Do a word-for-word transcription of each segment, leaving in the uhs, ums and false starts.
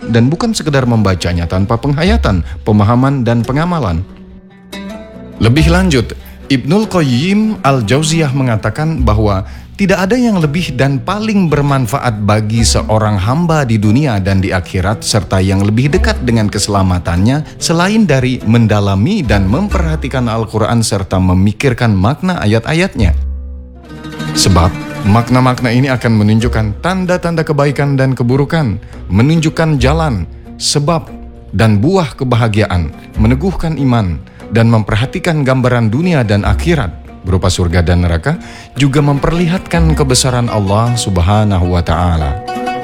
dan bukan sekedar membacanya tanpa penghayatan, pemahaman, dan pengamalan. Lebih lanjut, Ibnul Qayyim Al-Jauziyah mengatakan bahwa tidak ada yang lebih dan paling bermanfaat bagi seorang hamba di dunia dan di akhirat serta yang lebih dekat dengan keselamatannya selain dari mendalami dan memperhatikan Al-Quran serta memikirkan makna ayat-ayatnya. Sebab makna-makna ini akan menunjukkan tanda-tanda kebaikan dan keburukan, menunjukkan jalan, sebab, dan buah kebahagiaan, meneguhkan iman, dan memperhatikan gambaran dunia dan akhirat berupa surga dan neraka, juga memperlihatkan kebesaran Allah Subhanahu wa Ta'ala.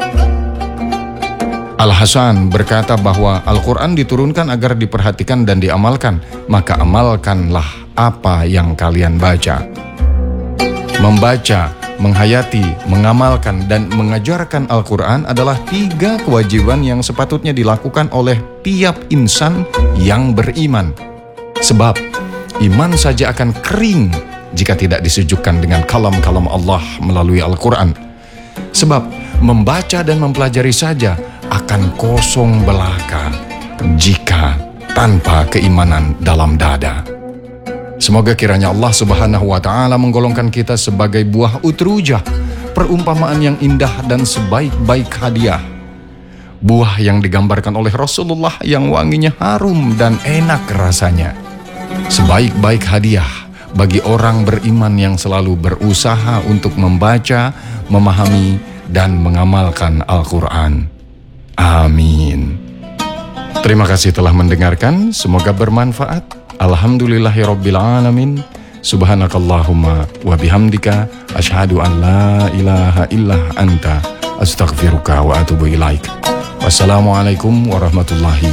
Al-Hasan berkata bahwa Al-Quran diturunkan agar diperhatikan dan diamalkan, maka amalkanlah apa yang kalian baca. Membaca, menghayati, mengamalkan, dan mengajarkan Al-Quran adalah tiga kewajiban yang sepatutnya dilakukan oleh tiap insan yang beriman. Sebab iman saja akan kering jika tidak disejukkan dengan kalam-kalam Allah melalui Al-Quran. Sebab membaca dan mempelajari saja akan kosong belaka jika tanpa keimanan dalam dada. Semoga kiranya Allah Subhanahu wa Ta'ala menggolongkan kita sebagai buah utrujah, perumpamaan yang indah dan sebaik-baik hadiah. Buah yang digambarkan oleh Rasulullah yang wanginya harum dan enak rasanya. Sebaik-baik hadiah bagi orang beriman yang selalu berusaha untuk membaca, memahami, dan mengamalkan Al-Quran. Amin. Terima kasih telah mendengarkan, semoga bermanfaat. Alhamdulillahirabbil alamin. Subhanakallahumma wa bihamdika asyhadu an la ilaha illa anta astaghfiruka wa atubu ilaik. Wassalamualaikum warahmatullahi